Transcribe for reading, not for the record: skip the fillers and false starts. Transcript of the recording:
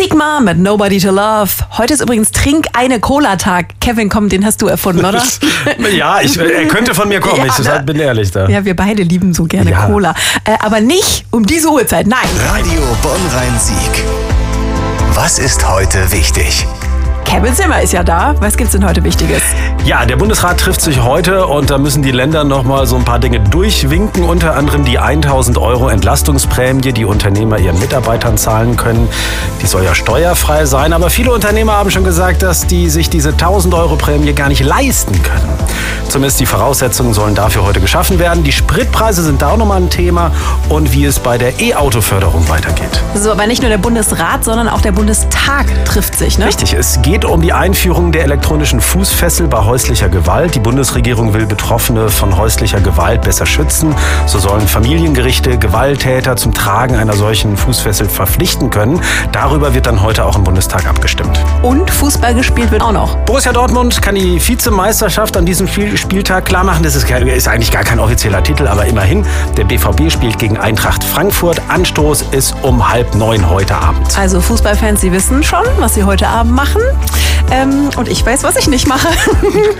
Sigma mit Nobody to Love. Heute ist übrigens Trink-eine-Cola-Tag. Kevin, komm, den hast du erfunden, oder? Ja, er könnte von mir kommen, Ja, ich bin ehrlich da. Ja, wir beide lieben so gerne Ja. Cola. Aber nicht um diese Uhrzeit, nein. Radio Bonn-Rhein-Sieg. Was ist heute wichtig? Kevin Zimmer ist ja da. Was gibt's denn heute Wichtiges? Ja, der Bundesrat trifft sich heute und da müssen die Länder noch mal so ein paar Dinge durchwinken. Unter anderem die 1.000 € Entlastungsprämie, die Unternehmer ihren Mitarbeitern zahlen können. Die soll ja steuerfrei sein, aber viele Unternehmer haben schon gesagt, dass die sich diese 1.000 € Prämie gar nicht leisten können. Zumindest die Voraussetzungen sollen dafür heute geschaffen werden. Die Spritpreise sind da auch nochmal ein Thema und wie es bei der E-Auto-Förderung weitergeht. So, aber nicht nur der Bundesrat, sondern auch der Bundestag trifft sich, ne? Richtig, es geht um die Einführung der elektronischen Fußfessel bei häuslicher Gewalt. Die Bundesregierung will Betroffene von häuslicher Gewalt besser schützen. So sollen Familiengerichte Gewalttäter zum Tragen einer solchen Fußfessel verpflichten können. Darüber wird dann heute auch im Bundestag abgestimmt. Und Fußball gespielt wird auch noch. Borussia Dortmund kann die Vizemeisterschaft an diesem Spieltag klar machen. Das ist eigentlich gar kein offizieller Titel, aber immerhin. Der BVB spielt gegen Eintracht Frankfurt. Anstoß ist um 8:30 heute Abend. Also Fußballfans, Sie wissen schon, was Sie heute Abend machen. Und ich weiß, was ich nicht mache.